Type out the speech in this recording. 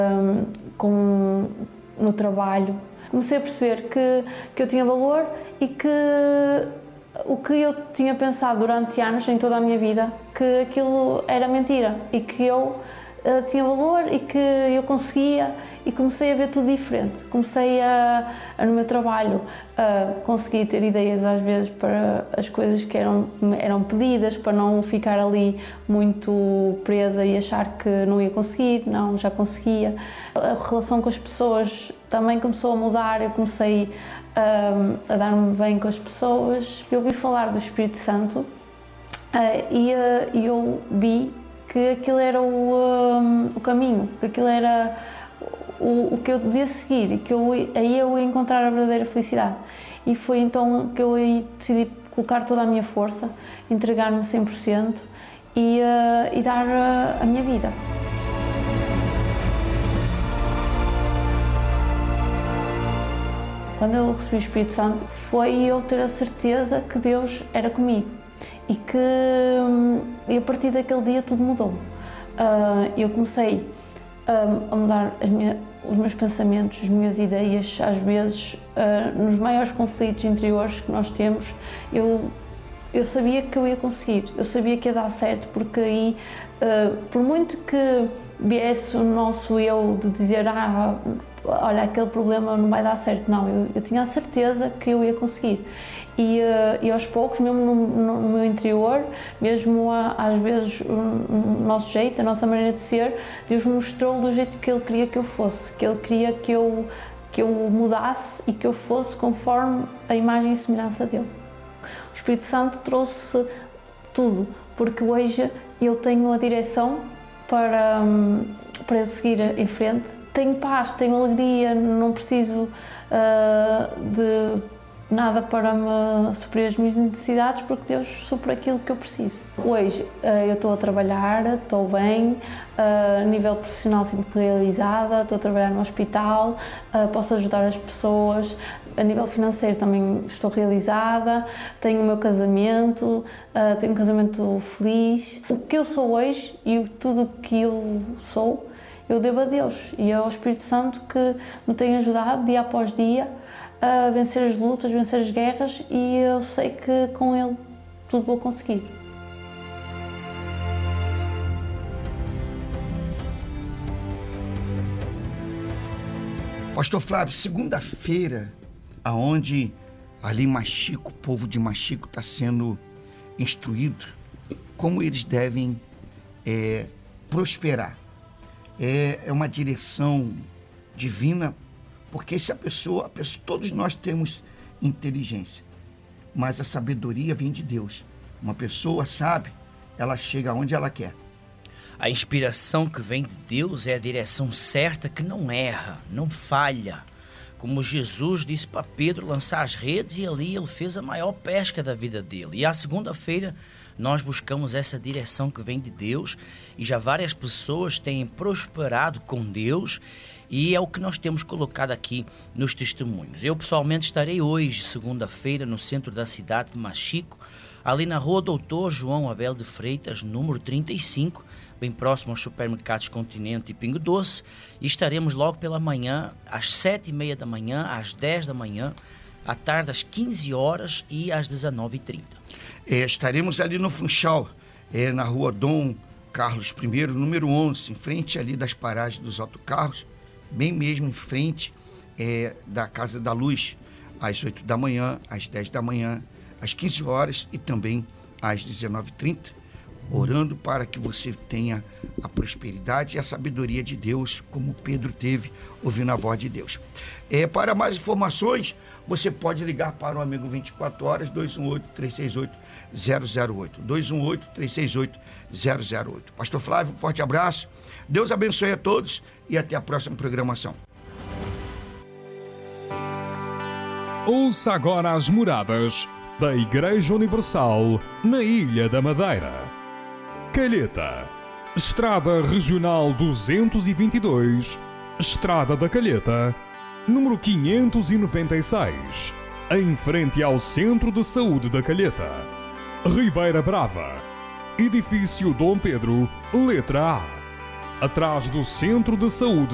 no trabalho. Comecei a perceber que eu tinha valor e que o que eu tinha pensado durante anos, em toda a minha vida, que aquilo era mentira e que eu tinha valor e que eu conseguia, e comecei a ver tudo diferente. Comecei no meu trabalho, conseguir ter ideias às vezes para as coisas que eram pedidas, para não ficar ali muito presa e achar que não ia conseguir. Não, já conseguia. A relação com as pessoas também começou a mudar, eu comecei a dar-me bem com as pessoas. Eu ouvi falar do Espírito Santo e eu vi que aquilo era o caminho, que aquilo era o que eu devia seguir e que aí eu ia encontrar a verdadeira felicidade. E foi então que eu decidi colocar toda a minha força, entregar-me 100% e dar a minha vida. Quando eu recebi o Espírito Santo, foi eu ter a certeza que Deus era comigo e a partir daquele dia tudo mudou. Eu comecei a mudar os meus pensamentos, as minhas ideias. Às vezes, nos maiores conflitos interiores que nós temos, eu sabia que eu ia conseguir, eu sabia que ia dar certo, porque aí, por muito que viesse o nosso eu de dizer olha, aquele problema não vai dar certo, não, eu tinha a certeza que eu ia conseguir. E aos poucos, mesmo no meu interior, mesmo às vezes o nosso jeito, a nossa maneira de ser, Deus mostrou do jeito que Ele queria que eu fosse, que Ele queria que eu mudasse e que eu fosse conforme a imagem e semelhança dEle. O Espírito Santo trouxe tudo, porque hoje eu tenho a direção para seguir em frente. Tenho paz, tenho alegria, não preciso de nada para me suprir as minhas necessidades, porque Deus supre aquilo que eu preciso. Hoje eu estou a trabalhar, estou bem, a nível profissional sinto-me realizada, estou a trabalhar no hospital, posso ajudar as pessoas, a nível financeiro também estou realizada, tenho o meu casamento, tenho um casamento feliz. O que eu sou hoje e tudo o que eu sou, eu devo a Deus e ao Espírito Santo, que me tem ajudado dia após dia a vencer as lutas, vencer as guerras, e eu sei que com Ele tudo vou conseguir. Pastor Flávio, segunda-feira, aonde ali Machico, o povo de Machico está sendo instruído como eles devem prosperar. É uma direção divina, porque se a pessoa, todos nós temos inteligência, mas a sabedoria vem de Deus. Uma pessoa sabe, ela chega onde ela quer. A inspiração que vem de Deus é a direção certa, que não erra, não falha. Como Jesus disse para Pedro lançar as redes, e ali ele fez a maior pesca da vida dele. E à segunda-feira nós buscamos essa direção que vem de Deus, e já várias pessoas têm prosperado com Deus, e é o que nós temos colocado aqui nos testemunhos. Eu pessoalmente estarei hoje, segunda-feira, no centro da cidade de Machico, ali na rua Doutor João Abel de Freitas, número 35, bem próximo aos supermercados Continente e Pingo Doce, e estaremos logo pela manhã, às 7h30 da manhã, às 10 da manhã, à tarde às 15 horas e às 19h30. Estaremos ali no Funchal, na rua Dom Carlos I, número 11, em frente ali das paragens dos autocarros, bem mesmo em frente da Casa da Luz, às 8 da manhã, às 10 da manhã, às 15 horas e também às 19h30, orando para que você tenha a prosperidade e a sabedoria de Deus, como Pedro teve, ouvindo a voz de Deus. Para mais informações, você pode ligar para o Amigo 24 Horas, 218-368-008, 218-368-008. Pastor Flávio, um forte abraço, Deus abençoe a todos e até a próxima programação. Ouça agora as moradas da Igreja Universal na Ilha da Madeira. Calheta, Estrada Regional 222, Estrada da Calheta, número 596, em frente ao Centro de Saúde da Calheta. Ribeira Brava, Edifício Dom Pedro, letra A, atrás do Centro de Saúde